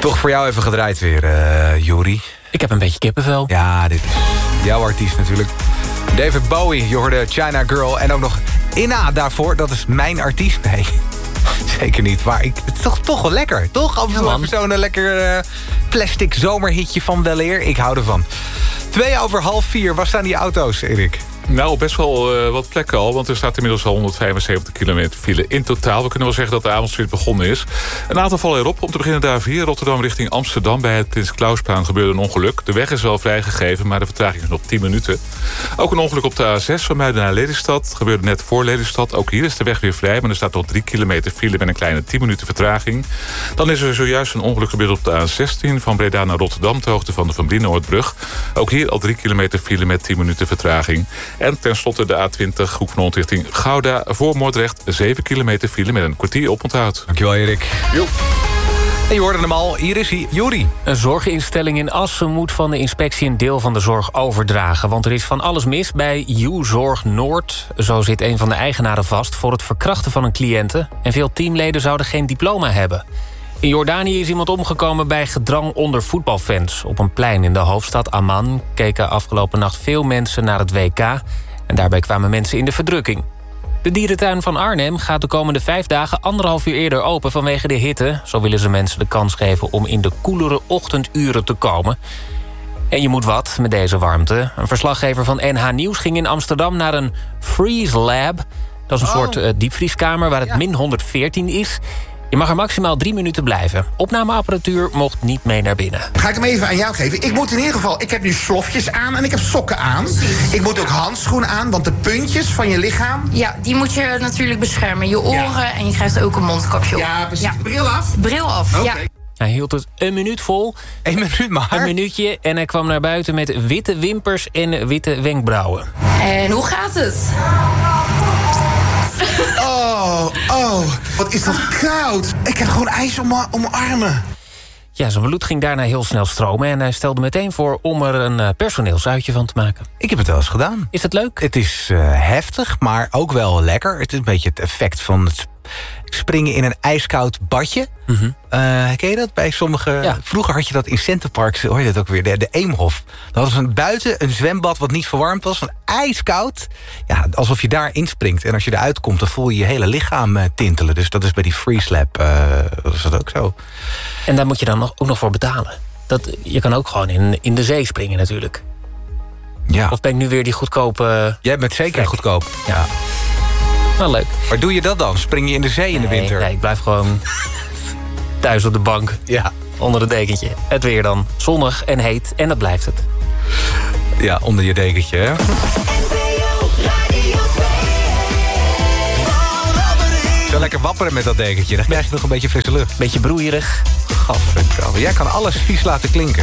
Toch voor jou even gedraaid weer, Juri. Ik heb een beetje kippenvel. Ja, dit is jouw artiest natuurlijk. David Bowie, je hoorde China Girl. En ook nog Inna daarvoor, dat is mijn artiest. Nee, zeker niet. Maar het is toch wel lekker, toch? Af en toe even zo'n lekker plastic zomerhitje van weleer. Ik hou ervan. 3:02. Waar staan die auto's, Erik? Nou, best wel wat plekken al, want er staat inmiddels al 175 kilometer file in totaal. We kunnen wel zeggen dat de avondspits begonnen is. Een aantal vallen erop. Om te beginnen de A4, Rotterdam richting Amsterdam. Bij het Prins Klausplaan gebeurde een ongeluk. De weg is wel vrijgegeven, maar de vertraging is nog 10 minuten. Ook een ongeluk op de A6 van Muiden naar Lelystad. Gebeurde net voor Lelystad. Ook hier is de weg weer vrij, maar er staat nog 3 kilometer file met een kleine 10 minuten vertraging. Dan is er zojuist een ongeluk gebeurd op de A16 van Breda naar Rotterdam, ter hoogte van de Van Brienoordbrug. Ook hier al 3 kilometer file met 10 minuten vertraging. En tenslotte de A20, Hoek van Holland richting Gouda. Voor Moordrecht 7 kilometer file met een kwartier oponthoud. Dankjewel, Erik. Jo. En je hoorde hem al, hier is hij, Juri. Een zorginstelling in Assen moet van de inspectie een deel van de zorg overdragen. Want er is van alles mis bij U-Zorg Noord. Zo zit een van de eigenaren vast voor het verkrachten van een cliënte. En veel teamleden zouden geen diploma hebben. In Jordanië is iemand omgekomen bij gedrang onder voetbalfans. Op een plein in de hoofdstad Amman keken afgelopen nacht veel mensen naar het WK. En daarbij kwamen mensen in de verdrukking. De dierentuin van Arnhem gaat de komende 5 dagen 1,5 uur eerder open vanwege de hitte. Zo willen ze mensen de kans geven om in de koelere ochtenduren te komen. En je moet wat met deze warmte. Een verslaggever van NH Nieuws ging in Amsterdam naar een freeze lab. Dat is een soort diepvrieskamer waar het min 114 is. Je mag er maximaal 3 minuten blijven. Opnameapparatuur mocht niet mee naar binnen. Ga ik hem even aan jou geven. Ik moet in ieder geval, ik heb nu slofjes aan en ik heb sokken aan. Ik moet ook handschoenen aan, want de puntjes van je lichaam... Ja, die moet je natuurlijk beschermen. Je oren en je krijgt ook een mondkapje op. Ja, precies. Ja. Bril af? Bril af, Okay. ja. Hij hield het 1 minuut vol. 1 minuut maar. Een minuutje en hij kwam naar buiten met witte wimpers en witte wenkbrauwen. En hoe gaat het? Oh, wat is dat koud. Ik heb gewoon ijs om mijn armen. Ja, zijn bloed ging daarna heel snel stromen en hij stelde meteen voor om er een personeelsuitje van te maken. Ik heb het wel eens gedaan. Is het leuk? Het is heftig, maar ook wel lekker. Het is een beetje het effect van het springen in een ijskoud badje. Ken je dat bij sommige... Ja. Vroeger had je dat in Centerparks, hoor je dat ook weer, de Eemhof. Dat was buiten een zwembad wat niet verwarmd was, van ijskoud. Ja, alsof je daar inspringt. En als je eruit komt, dan voel je je hele lichaam tintelen. Dus dat is bij die freeze lab, was dat ook zo. En daar moet je dan ook nog voor betalen. Je kan ook gewoon in de zee springen natuurlijk. Ja. Of ben ik nu weer die goedkope... Jij bent zeker Vrek. goedkoop. Ja. Nou, leuk. Maar doe je dat dan? Spring je in de zee in de winter? Nee, ik blijf gewoon thuis op de bank. Ja. Onder het dekentje. Het weer dan. Zonnig en heet. En dat blijft het. Ja, onder je dekentje, hè? Zo lekker wapperen met dat dekentje. Dan krijg je nog een beetje frisse lucht. Beetje broeierig. Gadverdamme. Jij kan alles vies laten klinken.